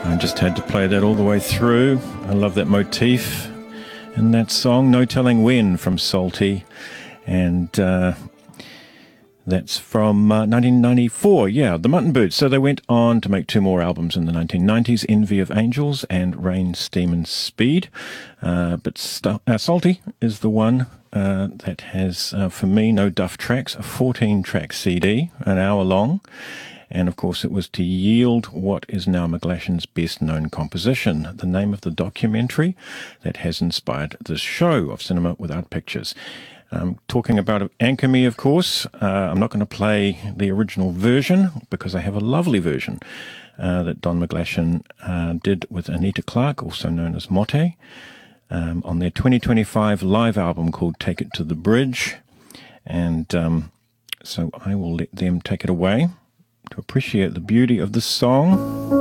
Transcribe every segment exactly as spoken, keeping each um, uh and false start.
I just had to play that all the way through. I love that motif in that song, No Telling When, from Salty. And uh, that's from uh, nineteen ninety-four, yeah, the Mutton Boots. So they went on to make two more albums in the nineteen nineties, Envy of Angels and Rain, Steam and Speed. Uh, but St- uh, Salty is the one uh, that has, uh, for me, no duff tracks, a fourteen-track C D, an hour long. And, of course, it was to yield what is now McGlashan's best-known composition, the name of the documentary that has inspired this show of Cinema Without Pictures. Um, talking about Anchor Me, of course, uh, I'm not going to play the original version because I have a lovely version uh, that Don McGlashan uh, did with Anita Clark, also known as Motte, um, on their twenty twenty-five live album called Take It to the Bridge. And um, so I will let them take it away to appreciate the beauty of the song.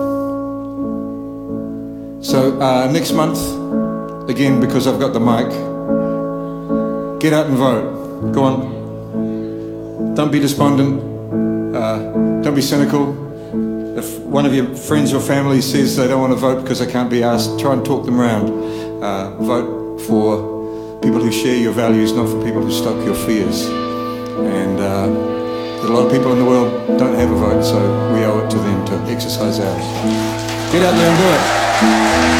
So uh, next month, again, because I've got the mic, get out and vote. Go on. Don't be despondent. Uh, don't be cynical. If one of your friends or family says they don't want to vote because they can't be asked, try and talk them around. Uh, vote for people who share your values, not for people who stoke your fears. And uh, a lot of people in the world don't have a vote, so we owe it to them to exercise ours. Get out there and do it.